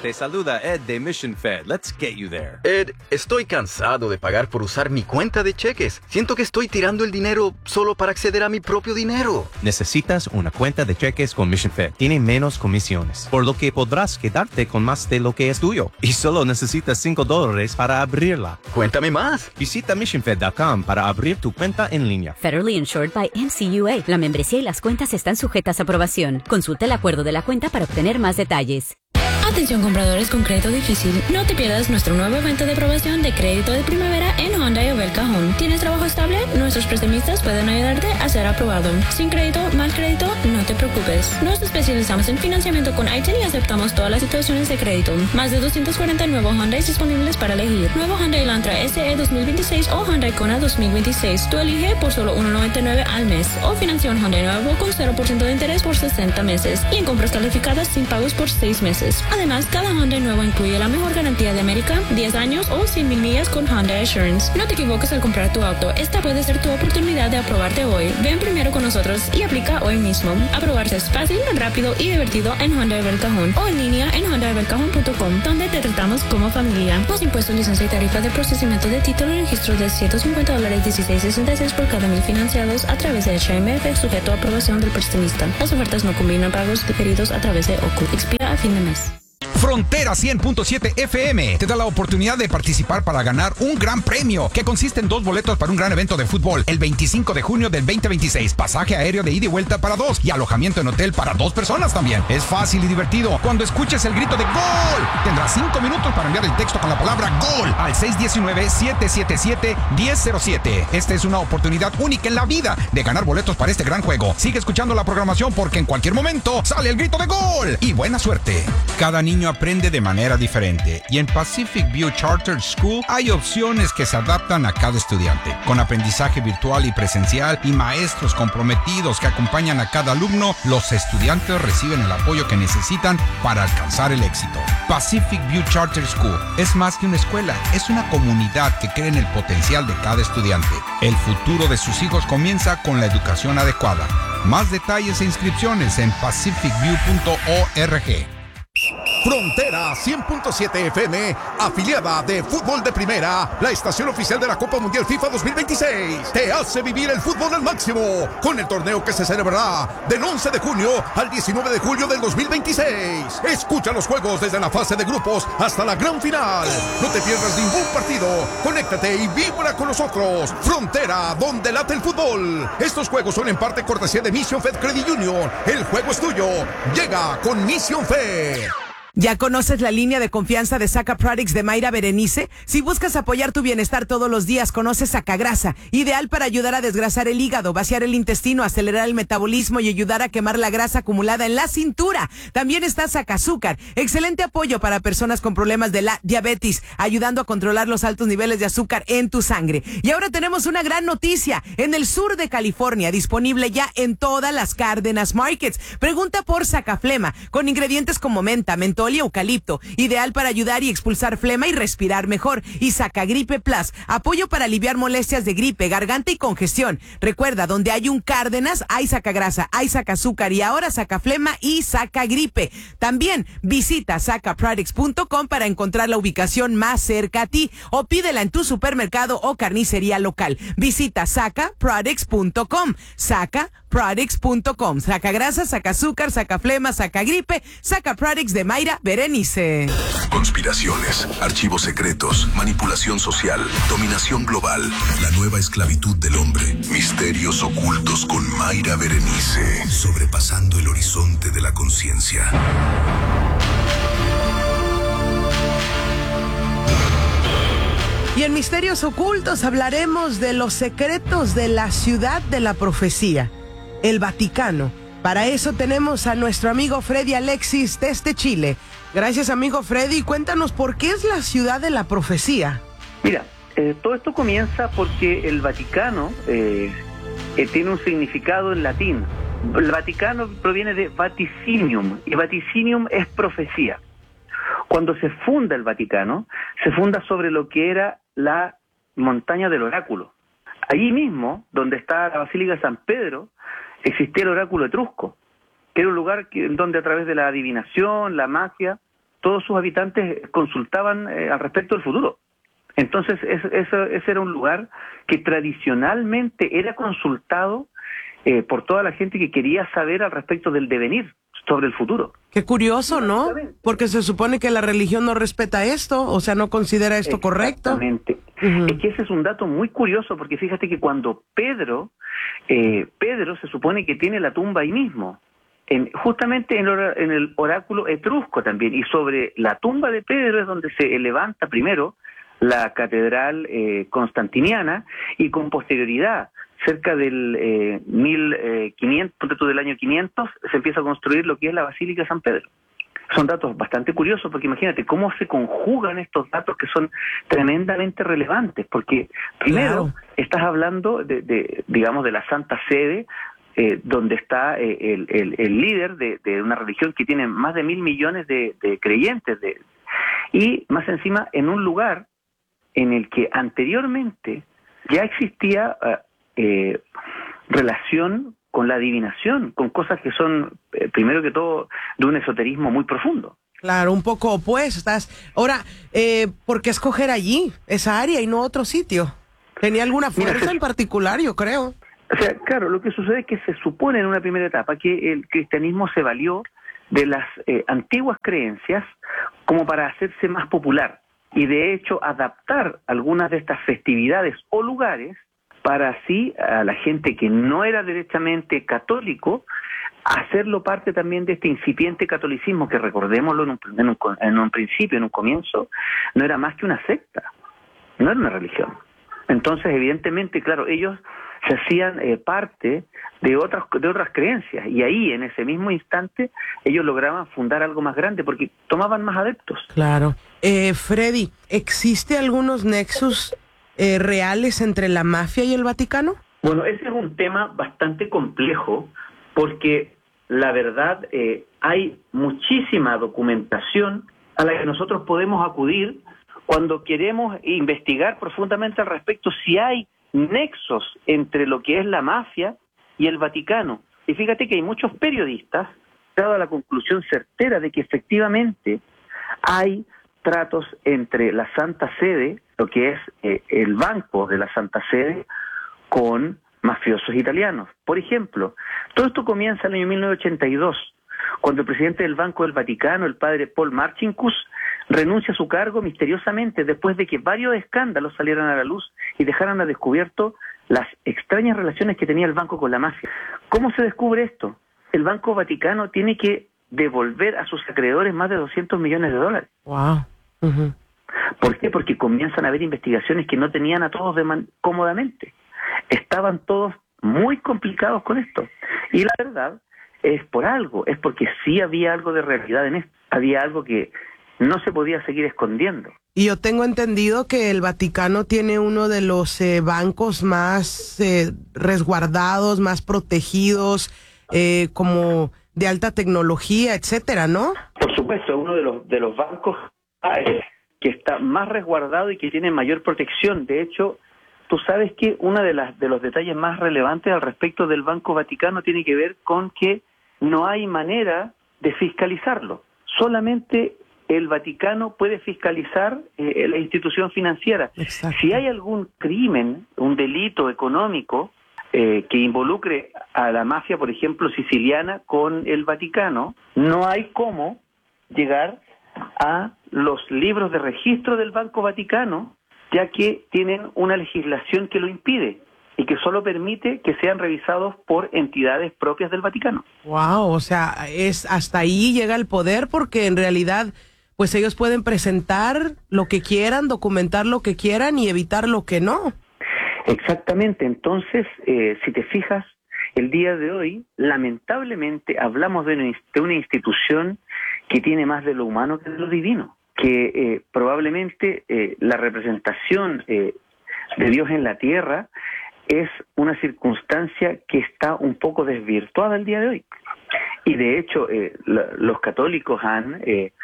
Te saluda Ed de Mission Fed. Let's get you there. Ed, estoy cansado de pagar por usar mi cuenta de cheques. Siento que estoy tirando el dinero solo para acceder a mi propio dinero. Necesitas una cuenta de cheques con Mission Fed. Tiene menos comisiones, por lo que podrás quedarte con más de lo que es tuyo. Y solo necesitas $5 para abrirla. Cuéntame más. Visita missionfed.com para abrir tu cuenta en línea. Federally insured by NCUA. La membresía y las cuentas están sujetas a aprobación. Consulta el acuerdo de la cuenta para obtener más detalles. Atención compradores con crédito difícil, no te pierdas nuestro nuevo evento de aprobación de crédito de primavera en Hyundai Obel Cajón. ¿Tienes trabajo estable? Nuestros prestamistas pueden ayudarte a ser aprobado. Sin crédito, mal crédito, no te preocupes. Nos especializamos en financiamiento con ITIN y aceptamos todas las situaciones de crédito. Más de 240 nuevos Hyundai disponibles para elegir. Nuevo Hyundai Elantra SE 2026 o Hyundai Kona 2026. Tú elige por solo $1.99 al mes. O financia un Hyundai nuevo con 0% de interés por 60 meses. Y en compras calificadas sin pagos por 6 meses. Además, cada Hyundai nuevo incluye la mejor garantía de América, 10 años o 100,000 millas con Hyundai Assurance. No te equivoques al comprar tu auto. Esta puede ser tu oportunidad de aprobarte hoy. Ven primero con nosotros y aplica hoy mismo. Aprobarse es fácil, rápido y divertido en Hyundai Obel Cajón o en línea en HyundaiObelCajón.com, donde te tratamos como familia. Los impuestos, licencia y tarifa de procesamiento de título y registro de $150, $16.66 por cada 1,000 financiados a través de HMF, sujeto a aprobación del prestamista. Las ofertas no combinan pagos diferidos a través de OCU. Expira a fin de mes. Frontera 100.7 FM te da la oportunidad de participar para ganar un gran premio que consiste en 2 boletos para un gran evento de fútbol el 25 de junio del 2026, pasaje aéreo de ida y vuelta para 2 y alojamiento en hotel para 2 personas también. Es fácil y divertido. Cuando escuches el grito de ¡Gol! Tendrás 5 minutos para enviar el texto con la palabra ¡Gol! al 619-777-1007. Esta es una oportunidad única en la vida de ganar boletos para este gran juego. Sigue escuchando la programación porque en cualquier momento sale el grito de ¡Gol! Y buena suerte. Cada niño aprende de manera diferente y en Pacific View Charter School hay opciones que se adaptan a cada estudiante. Con aprendizaje virtual y presencial y maestros comprometidos que acompañan a cada alumno, los estudiantes reciben el apoyo que necesitan para alcanzar el éxito. Pacific View Charter School es más que una escuela, es una comunidad que cree en el potencial de cada estudiante. El futuro de sus hijos comienza con la educación adecuada. Más detalles e inscripciones en pacificview.org. Frontera 100.7 FM, afiliada de Fútbol de Primera, la estación oficial de la Copa Mundial FIFA 2026, te hace vivir el fútbol al máximo con el torneo que se celebrará del 11 de junio al 19 de julio del 2026. Escucha los juegos desde la fase de grupos hasta la gran final. No te pierdas ningún partido. Conéctate y vibra con nosotros. Frontera, donde late el fútbol. Estos juegos son en parte cortesía de Mission Fed Credit Union. El juego es tuyo. Llega con Mission Fed. ¿Ya conoces la línea de confianza de Saca Products de Mayra Berenice? Si buscas apoyar tu bienestar todos los días, conoce Sacagrasa, ideal para ayudar a desgrasar el hígado, vaciar el intestino, acelerar el metabolismo y ayudar a quemar la grasa acumulada en la cintura. También está Sacazúcar, excelente apoyo para personas con problemas de la diabetes, ayudando a controlar los altos niveles de azúcar en tu sangre. Y ahora tenemos una gran noticia, en el sur de California, disponible ya en todas las Cárdenas Markets. Pregunta por Sacaflema, con ingredientes como menta, mentol y eucalipto, ideal para ayudar y expulsar flema y respirar mejor. Y Sacagripe Plus, apoyo para aliviar molestias de gripe, garganta y congestión. Recuerda, donde hay un Cárdenas, hay Sacagrasa, hay Sacazúcar y ahora Sacaflema y Sacagripe. También visita sacaproducts.com para encontrar la ubicación más cerca a ti o pídela en tu supermercado o carnicería local. Visita sacaproducts.com, sacaproducts.com. Sacagrasa, Sacazúcar, Sacaflema, Sacagripe, Sacaproducts de Mayra Berenice. Conspiraciones, archivos secretos, manipulación social, dominación global, la nueva esclavitud del hombre, misterios ocultos con Mayra Berenice, sobrepasando el horizonte de la conciencia. Y en Misterios Ocultos hablaremos de los secretos de la ciudad de la profecía, el Vaticano. Para eso tenemos a nuestro amigo Freddy Alexis desde Chile. Gracias, amigo Freddy. Cuéntanos, ¿por qué es la ciudad de la profecía? Mira, todo esto comienza porque el Vaticano tiene un significado en latín. El Vaticano proviene de vaticinium, y vaticinium es profecía. Cuando se funda el Vaticano, se funda sobre lo que era la montaña del oráculo. Allí mismo, donde está la Basílica de San Pedro, existía el oráculo etrusco, que era un lugar donde a través de la adivinación, la magia, todos sus habitantes consultaban al respecto del futuro. Entonces, ese era un lugar que tradicionalmente era consultado por toda la gente que quería saber al respecto del devenir sobre el futuro. Qué curioso, ¿no? Porque se supone que la religión no respeta esto, o sea, no considera esto correcto. Exactamente. Es que ese es un dato muy curioso, porque fíjate que cuando Pedro se supone que tiene la tumba ahí mismo, justamente en el oráculo etrusco también, y sobre la tumba de Pedro es donde se levanta primero la catedral constantiniana, y con posterioridad, cerca del 1500, del año 500, se empieza a construir lo que es la Basílica de San Pedro. Son datos bastante curiosos, porque imagínate cómo se conjugan estos datos que son tremendamente relevantes, porque primero estás hablando digamos, de la Santa Sede, donde está el líder de una religión que tiene más de 1.000 millones de creyentes, y más encima en un lugar en el que anteriormente ya existía relación con la adivinación, con cosas que son, primero que todo, de un esoterismo muy profundo. Claro, un poco opuestas. Ahora, ¿por qué escoger allí, esa área, y no otro sitio? ¿Tenía alguna fuerza en particular, yo creo? O sea, claro, lo que sucede es que se supone en una primera etapa que el cristianismo se valió de las antiguas creencias como para hacerse más popular, y de hecho adaptar algunas de estas festividades o lugares para así a la gente que no era derechamente católico hacerlo parte también de este incipiente catolicismo que, recordémoslo, en un principio, en un comienzo, no era más que una secta, no era una religión. Entonces, evidentemente, claro, ellos se hacían parte de otras creencias, y ahí, en ese mismo instante, ellos lograban fundar algo más grande porque tomaban más adeptos. Claro. Freddy, ¿existe algunos nexos reales entre la mafia y el Vaticano? Bueno, ese es un tema bastante complejo, porque la verdad hay muchísima documentación a la que nosotros podemos acudir cuando queremos investigar profundamente al respecto si hay nexos entre lo que es la mafia y el Vaticano. Y fíjate que hay muchos periodistas que han dado la conclusión certera de que efectivamente hay tratos entre la Santa Sede, lo que es el banco de la Santa Sede, con mafiosos italianos. Por ejemplo, todo esto comienza en el año 1982, cuando el presidente del Banco del Vaticano, el padre Paul Marcinkus, renuncia a su cargo misteriosamente después de que varios escándalos salieran a la luz y dejaran a descubierto las extrañas relaciones que tenía el banco con la mafia. ¿Cómo se descubre esto? El Banco Vaticano tiene que devolver a sus acreedores más de $200 millones. Wow. Uh-huh. ¿Por qué? Porque comienzan a haber investigaciones que no tenían a todos cómodamente. Estaban todos muy complicados con esto. Y la verdad es por algo, es porque sí había algo de realidad en esto. Había algo que no se podía seguir escondiendo. Y yo tengo entendido que el Vaticano tiene uno de los bancos más resguardados, más protegidos, como de alta tecnología, etcétera, ¿no? Por supuesto, uno de los bancos que está más resguardado y que tiene mayor protección. De hecho, tú sabes que uno de los detalles más relevantes al respecto del Banco Vaticano tiene que ver con que no hay manera de fiscalizarlo. Solamente el Vaticano puede fiscalizar la institución financiera. Exacto. Si hay algún crimen, un delito económico que involucre a la mafia, por ejemplo, siciliana, con el Vaticano, no hay cómo llegar a los libros de registro del Banco Vaticano, ya que tienen una legislación que lo impide y que solo permite que sean revisados por entidades propias del Vaticano. Wow, o sea, es hasta ahí llega el poder, porque en realidad pues ellos pueden presentar lo que quieran, documentar lo que quieran y evitar lo que no. Exactamente. Entonces, si te fijas, el día de hoy, lamentablemente, hablamos de una institución que tiene más de lo humano que de lo divino, que probablemente la representación de Dios en la tierra es una circunstancia que está un poco desvirtuada el día de hoy. Y de hecho, los católicos han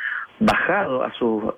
bajado a su,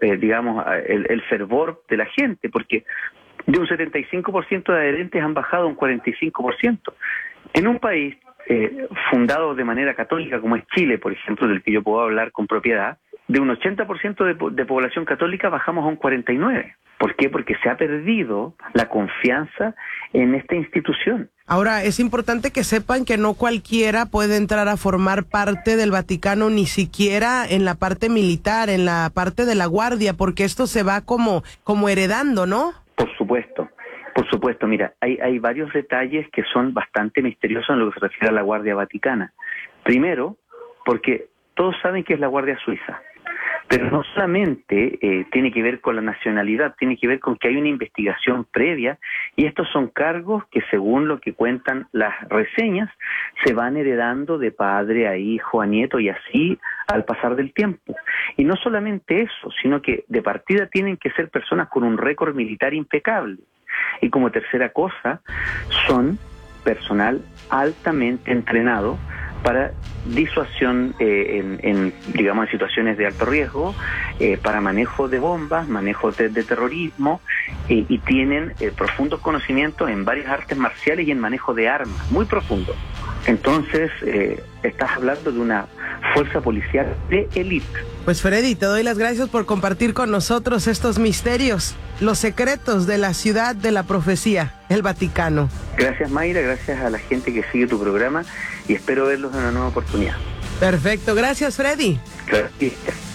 el fervor de la gente, porque de un 75% de adherentes han bajado a un 45%. En un país fundado de manera católica como es Chile, por ejemplo, del que yo puedo hablar con propiedad, de un 80% de población católica bajamos a un 49%. ¿Por qué? Porque se ha perdido la confianza en esta institución. Ahora, es importante que sepan que no cualquiera puede entrar a formar parte del Vaticano, ni siquiera en la parte militar, en la parte de la guardia, porque esto se va como heredando, ¿no? Por supuesto, mira, hay varios detalles que son bastante misteriosos en lo que se refiere a la Guardia Vaticana. Primero, porque todos saben que es la Guardia Suiza. Pero no solamente tiene que ver con la nacionalidad, tiene que ver con que hay una investigación previa y estos son cargos que, según lo que cuentan las reseñas, se van heredando de padre a hijo, a nieto y así al pasar del tiempo. Y no solamente eso, sino que de partida tienen que ser personas con un récord militar impecable. Y como tercera cosa, son personal altamente entrenado para disuasión en situaciones de alto riesgo, para manejo de bombas, manejo de terrorismo, y tienen profundos conocimientos en varias artes marciales y en manejo de armas, muy profundo. Entonces, estás hablando de una fuerza policial de élite. Pues Freddy, te doy las gracias por compartir con nosotros estos misterios, los secretos de la ciudad de la profecía, el Vaticano. Gracias, Mayra, gracias a la gente que sigue tu programa y espero verlos en una nueva oportunidad. Perfecto, gracias, Freddy. Gracias.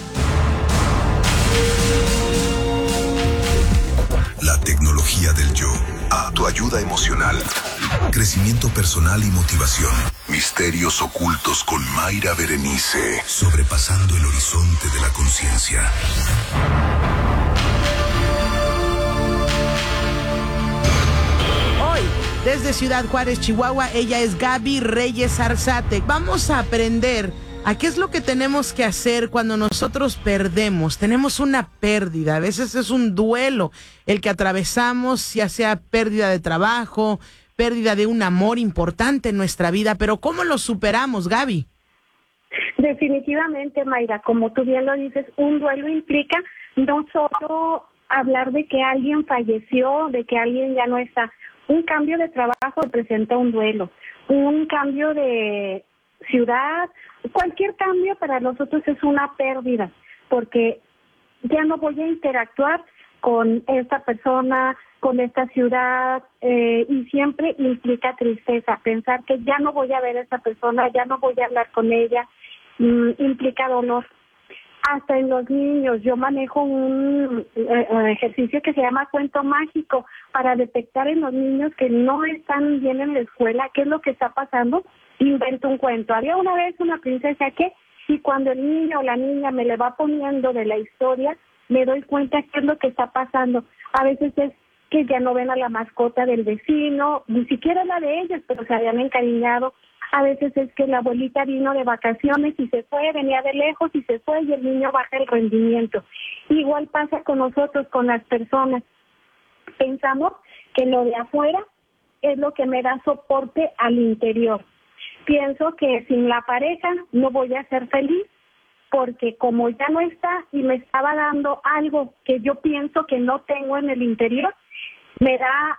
La tecnología del yo a tu ayuda emocional, crecimiento personal y motivación. Misterios ocultos con Mayra Berenice, sobrepasando el horizonte de la conciencia. Hoy, desde Ciudad Juárez, Chihuahua, ella es Gaby Reyes Arzate. Vamos a aprender a qué es lo que tenemos que hacer cuando nosotros perdemos. Tenemos una pérdida, a veces es un duelo el que atravesamos, ya sea pérdida de trabajo, pérdida de un amor importante en nuestra vida, pero ¿cómo lo superamos, Gaby? Definitivamente, Mayra, como tú bien lo dices, un duelo implica no solo hablar de que alguien falleció, de que alguien ya no está. Un cambio de trabajo representa un duelo, un cambio de ciudad, cualquier cambio para nosotros es una pérdida, porque ya no voy a interactuar con esta persona, con esta ciudad, y siempre implica tristeza, pensar que ya no voy a ver a esta persona, ya no voy a hablar con ella, implica dolor. Hasta en los niños, yo manejo un ejercicio que se llama cuento mágico para detectar en los niños que no están bien en la escuela, qué es lo que está pasando, invento un cuento. Había una vez una princesa que, y cuando el niño o la niña me le va poniendo de la historia, me doy cuenta qué es lo que está pasando. A veces es que ya no ven a la mascota del vecino, ni siquiera la de ellos, pero se habían encariñado. A veces es que la abuelita vino de vacaciones y se fue, venía de lejos y se fue y el niño baja el rendimiento. Igual pasa con nosotros, con las personas. Pensamos que lo de afuera es lo que me da soporte al interior. Pienso que sin la pareja no voy a ser feliz porque como ya no está y me estaba dando algo que yo pienso que no tengo en el interior, me da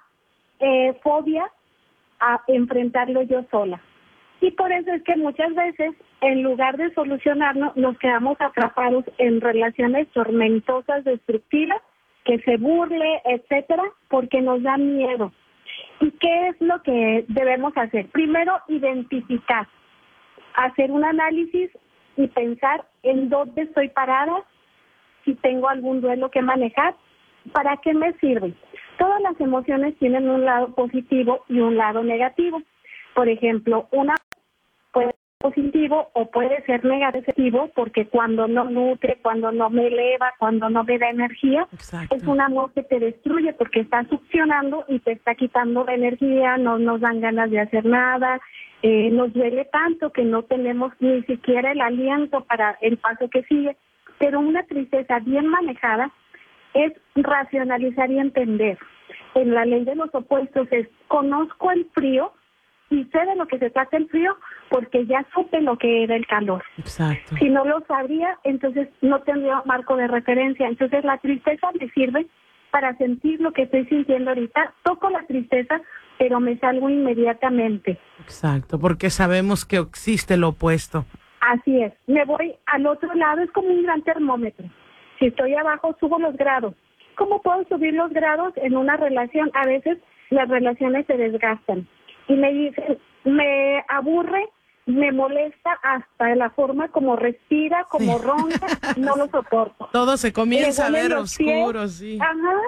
fobia a enfrentarlo yo sola. Y por eso es que muchas veces, en lugar de solucionarnos, nos quedamos atrapados en relaciones tormentosas, destructivas, que se burle, etcétera, porque nos da miedo. ¿Y qué es lo que debemos hacer? Primero, identificar, hacer un análisis y pensar en dónde estoy parada, si tengo algún duelo que manejar, ¿para qué me sirve? Todas las emociones tienen un lado positivo y un lado negativo. Por ejemplo, una puede ser positivo o puede ser negativo porque cuando no nutre, cuando no me eleva, cuando no me da energía, exacto, es un amor que te destruye porque está succionando y te está quitando la energía, no nos dan ganas de hacer nada, nos duele tanto que no tenemos ni siquiera el aliento para el paso que sigue. Pero una tristeza bien manejada es racionalizar y entender. En la ley de los opuestos es, conozco el frío y sé de lo que se trata el frío porque ya supe lo que era el calor. Exacto. Si no lo sabría, entonces no tendría un marco de referencia. Entonces la tristeza me sirve para sentir lo que estoy sintiendo ahorita. Toco la tristeza, pero me salgo inmediatamente. Exacto, porque sabemos que existe lo opuesto. Así es, me voy al otro lado, es como un gran termómetro. Si estoy abajo, subo los grados. ¿Cómo puedo subir los grados en una relación? A veces las relaciones se desgastan. Y me dicen, me aburre, me molesta hasta la forma como respira, como ronca, no lo soporto. Todo se comienza a ver oscuro, oscuro, sí. Ajá.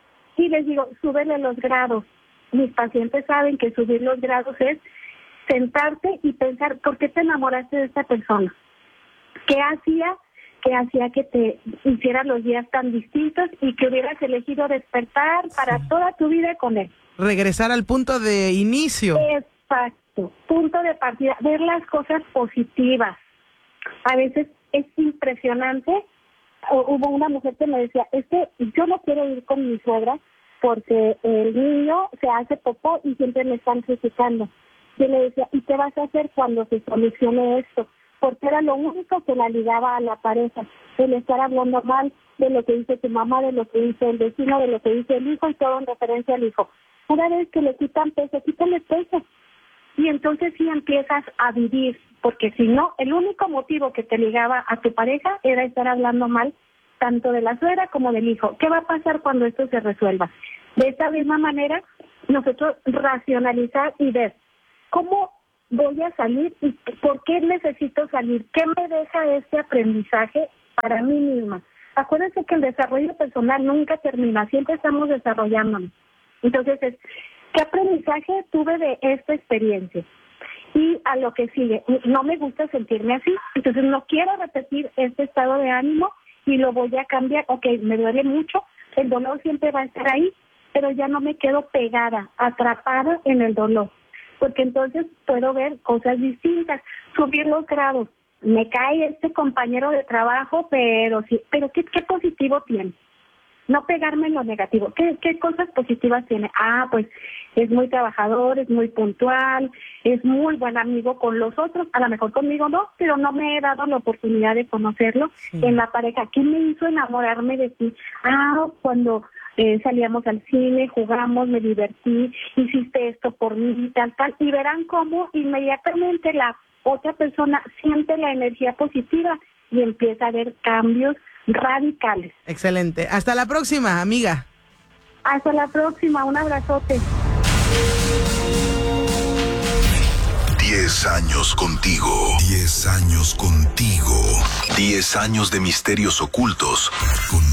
Y les digo, súbele los grados. Mis pacientes saben que subir los grados es sentarte y pensar, ¿por qué te enamoraste de esta persona? ¿Qué hacía que te hicieras los días tan distintos y que hubieras elegido despertar para toda tu vida con él? Regresar al punto de inicio. Exacto, punto de partida, ver las cosas positivas. A veces es impresionante. Hubo una mujer que me decía, yo no quiero ir con mi suegra porque el niño se hace popó y siempre me están criticando. Yo le decía, ¿y qué vas a hacer cuando se solucione esto? Porque era lo único que la ligaba a la pareja, el estar hablando mal de lo que dice tu mamá, de lo que dice el vecino, de lo que dice el hijo y todo en referencia al hijo. Una vez que le quitan peso, quítale peso. Y entonces sí empiezas a vivir, porque si no, el único motivo que te ligaba a tu pareja era estar hablando mal tanto de la suegra como del hijo. ¿Qué va a pasar cuando esto se resuelva? De esta misma manera, nosotros racionalizar y ver cómo voy a salir y por qué necesito salir, qué me deja este aprendizaje para mí misma. Acuérdense que el desarrollo personal nunca termina, siempre estamos desarrollándonos. Entonces, ¿qué aprendizaje tuve de esta experiencia? Y a lo que sigue, no me gusta sentirme así, entonces no quiero repetir este estado de ánimo y lo voy a cambiar. Ok, me duele mucho, el dolor siempre va a estar ahí, pero ya no me quedo pegada, atrapada en el dolor, porque entonces puedo ver cosas distintas, subir los grados. Me cae este compañero de trabajo, pero ¿qué positivo tiene? No pegarme en lo negativo. ¿Qué cosas positivas tiene? Pues es muy trabajador, es muy puntual, es muy buen amigo con los otros. A lo mejor conmigo no, pero no me he dado la oportunidad de conocerlo en la pareja. ¿Qué me hizo enamorarme de ti? Cuando salíamos al cine, jugamos, me divertí, hiciste esto por mí, tal. Y verán cómo inmediatamente la otra persona siente la energía positiva y empieza a ver cambios radicales. Excelente. Hasta la próxima, amiga. Hasta la próxima. Un abrazote. 10 años contigo. 10 años contigo. 10 años de misterios ocultos con